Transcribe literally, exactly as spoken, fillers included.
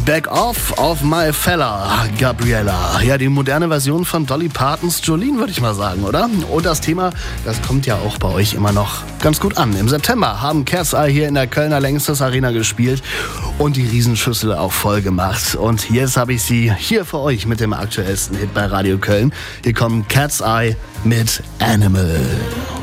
Back Off of My Fella, Gabriella. Ja, die moderne Version von Dolly Partons Jolene, würde ich mal sagen, oder? Und das Thema, das kommt ja auch bei euch immer noch ganz gut an. Im September haben Cat's Eye hier in der Kölner Längstes Arena gespielt und die Riesenschüssel auch voll gemacht. Und jetzt habe ich sie hier für euch mit dem aktuellsten Hit bei Radio Köln. Hier kommen Cat's Eye mit Animal.